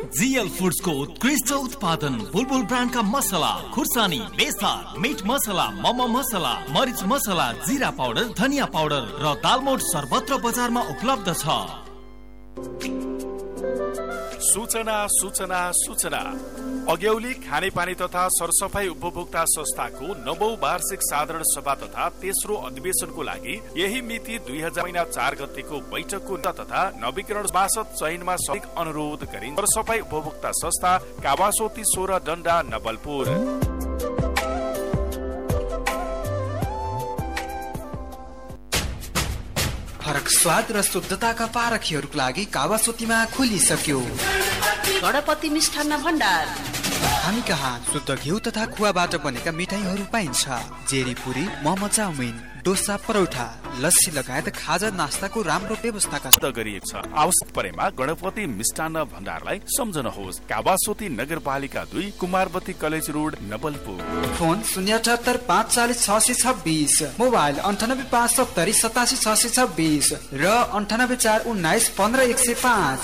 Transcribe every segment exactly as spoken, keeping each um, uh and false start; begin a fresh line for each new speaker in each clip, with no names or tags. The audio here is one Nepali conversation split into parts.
जीएल फूड्स को उत्कृष्ट उत्पादन बुलबुल ब्रांड का मसाला, खुर्सानी, बेसार, मीट मसाला, मम मसाला, मरिच मसाला, जीरा पाउडर, धनिया पाउडर र दालमोट सर्वत्र बजारमा उपलब्ध छ।
सूचना सूचना सूचना अग्यौली खानेपानी तथा सरसफाई उपभोक्ता संस्थाको नवौं वार्षिक साधारण सभा तथा तेस्रो अधिवेशनको लागि यही मिति दुई हजार महिना चार गतेको बैठकको तथा नवीकरण सभासद चयनमा सहित अनुरोध गरिन्छ। सरसफाई उपभोक्ता संस्था कावासोती सोह्र डन्डा नवलपुर।
फरक स्वाद र शुद्धताका पारखीहरूको लागि कावासोतीमा खोलिसक्यो
गणपति मिष्ठान्न भण्डार।
हामी कहाँ शुद्ध घिउ तथा खुवाबाट बनेका मिठाईहरू पाइन्छ। जेरीपुरी, मोमो, चाउमिन, डोसा, परौठा, लस्सी लगायत खाजा नास्ताको राम्रो व्यवस्थाका
गरिएको छ। आवश्यक परेमा गणपति मिष्ठान्न भण्डारलाई सम्झनुहोस्। कावासोती नगरपालिका दुई, कुमारवती कलेज रोड, नवलपुर।
फोन शून्य अठहत्तर पाँच चालिस छ सय छब्बिस, मोबाइल अन्ठानब्बे पाँच सत्तरी सतासी छ सय छब्बिस र अन्ठानब्बे चार उन्नाइस पन्ध्र एक सय पाँच।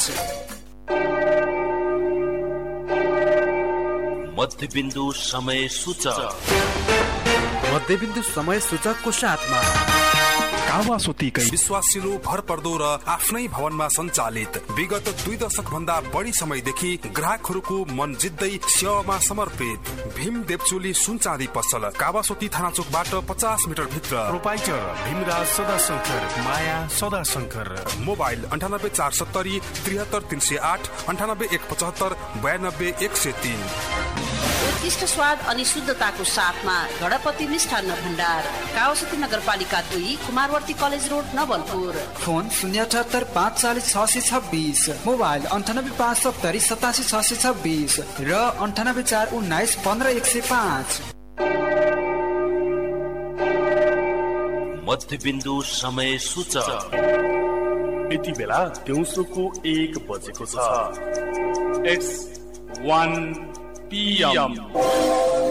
मध्यबिन्दु समय सूचक।
मध्यबिन्दु समय सूचकको साथमा
कावासोतीकै विश्वासिलो, भरपर्दो र आफ्नै भवनमा सञ्चालित विगत दुई दशक भन्दा बढी समयदेखि ग्राहकहरूको मन जित्दै सेवामा समर्पित भीम देवचोली सुनचाँदी पसल कावासोती थाना चोकबाट पचास मिटर भित्र।
प्रोपाइटर भीमराज सदाशंकर, माया सदाशंकर।
मोबाइल अन्ठानब्बे चार सत्तरी त्रिहत्तर तीन सय आठ, अन्ठानब्बे एक पचहत्तर बयानब्बे एक सय तीन।
उत्कृष्ट स्वाद अनि शुद्धताको साथमा गणपति मिष्ठान्न भण्डार, कावासोती नगरपालिका दुई, Kumarwarti college road, Nawalpur.
Phone शून्य अठहत्तर पाँच चालिस छ सय छब्बिस, मोबाइल अन्ठानब्बे पाँच सत्तरी सतासी छ सय छब्बिस र अन्ठानब्बे चार उन्नाइस पन्ध्र एक सय पाँच।
मध्यबिन्दु समय सूचक।
यति बेला दिउँसोको एक बजेको छ। It's one p m